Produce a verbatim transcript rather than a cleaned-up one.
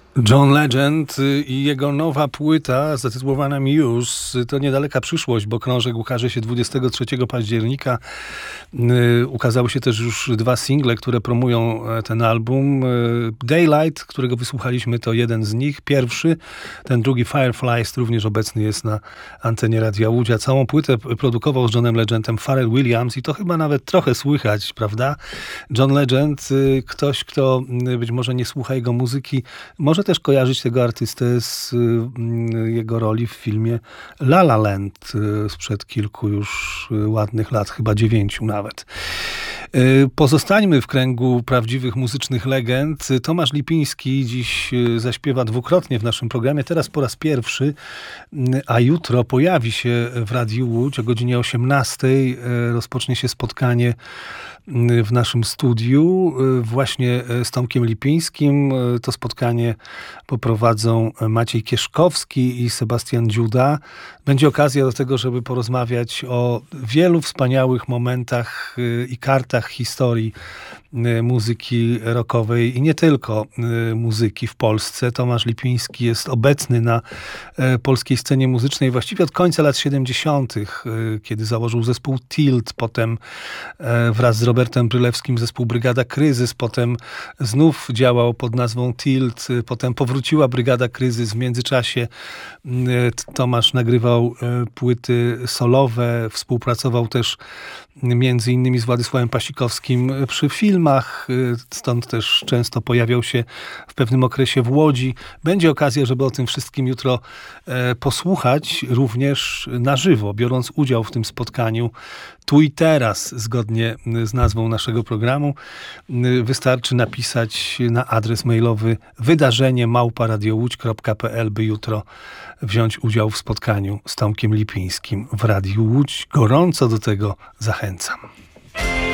John Legend i jego nowa płyta zatytułowana Muse to niedaleka przyszłość, bo krążek ukaże się dwudziestego trzeciego października. Ukazały się też już dwa single, które promują ten album. Daylight, którego wysłuchaliśmy, to jeden z nich. Pierwszy, ten drugi Fireflies również obecny jest na antenie Radia Łódź. Całą płytę produkował z Johnem Legendem Pharrell Williams i to chyba nawet trochę słychać, prawda? John Legend, ktoś, kto być może nie słucha jego muzyki, może też kojarzyć tego artystę z jego roli w filmie La La Land sprzed kilku już ładnych lat, chyba dziewięciu nawet. Pozostańmy w kręgu prawdziwych muzycznych legend. Tomasz Lipiński dziś zaśpiewa dwukrotnie w naszym programie, teraz po raz pierwszy, a jutro pojawi się w Radiu Łódź o godzinie osiemnastej. Rozpocznie się spotkanie w naszym studiu właśnie z Tomkiem Lipińskim. To spotkanie poprowadzą Maciej Kieszkowski i Sebastian Dziuda. Będzie okazja do tego, żeby porozmawiać o wielu wspaniałych momentach i kartach historii muzyki rockowej i nie tylko muzyki w Polsce. Tomasz Lipiński jest obecny na polskiej scenie muzycznej właściwie od końca lat siedemdziesiątych, kiedy założył zespół Tilt, potem wraz z Robertem Brylewskim zespół Brygada Kryzys, potem znów działał pod nazwą Tilt, potem powróciła Brygada Kryzys. W międzyczasie Tomasz nagrywał płyty solowe, współpracował też między innymi z Władysławem Pasikowskim przy filmach, stąd też często pojawiał się w pewnym okresie w Łodzi. Będzie okazja, żeby o tym wszystkim jutro posłuchać, również na żywo, biorąc udział w tym spotkaniu tu i teraz, zgodnie z nazwą naszego programu. Wystarczy napisać na adres mailowy wydarzenie małpa radiołódź kropka p l, by jutro wziąć udział w spotkaniu z Tomkiem Lipińskim w Radiu Łódź. Gorąco do tego zachęcam.